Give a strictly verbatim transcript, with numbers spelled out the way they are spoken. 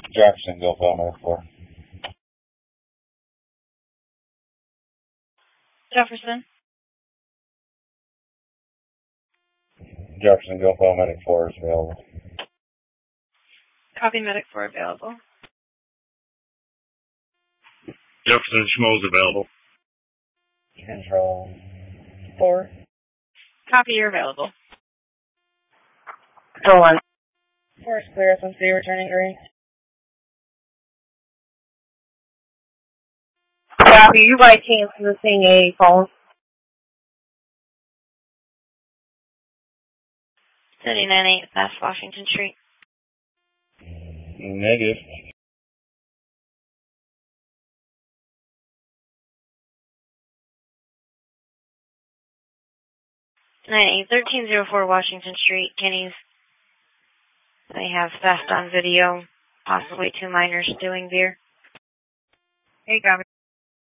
Jefferson, Gulf Medic four. Jefferson. Jefferson, Gulf Medic four is available. Copy, Medic four available. Jefferson, Schmoes available. Control four. Copy, you're available. Control one. Force clear, S M C, returning green. Copy, you by chance missing a phone? thirty-nine eight West Washington Street. Negative. nine eight thirteen oh four Washington Street, Kenny's. They have theft on video, possibly two minors doing beer. Hey, copy.